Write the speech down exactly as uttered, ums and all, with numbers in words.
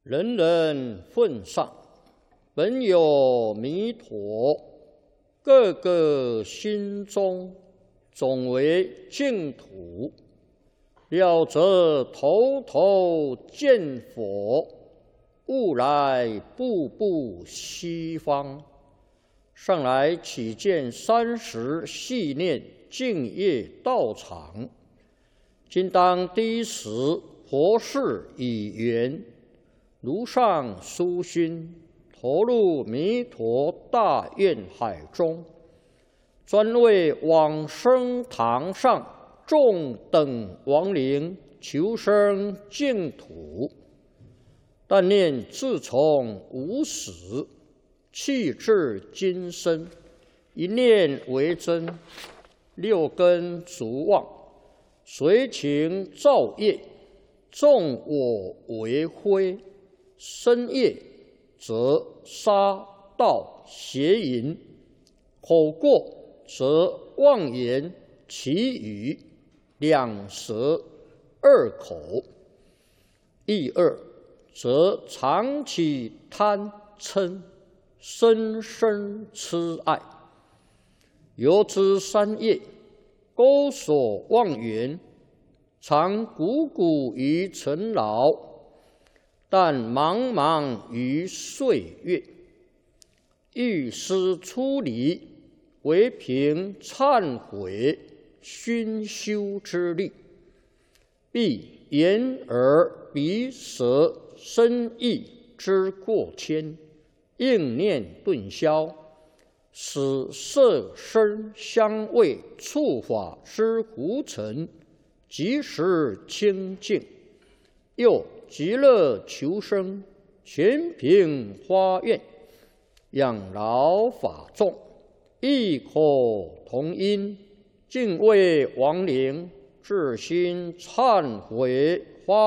人人奉上，本有弥陀，个个心中总为净土。了则头头见佛，悟来步步西方。上来起见三十系念净业道场，今当第一时佛事已圆，如上殊心，投入弥陀大愿海中，专为往生堂上众等亡灵求生净土。但念自从无始，气至今生，一念为真，六根逐妄，随情造业，纵我为非，身业则杀盗邪淫，口过则妄言绮语，两舌二口，意二则常起贪嗔，深深痴爱。由之三业，钩锁妄缘，常汩汩于尘劳，但茫茫于岁月。欲思出离，唯凭忏悔熏修之力，必眼耳鼻舌身意之过谦，应念顿消，使色声香味触法之浮尘即时清净，又极乐求生，全凭发愿，养老法众，异口同音，敬畏亡灵，至心忏悔发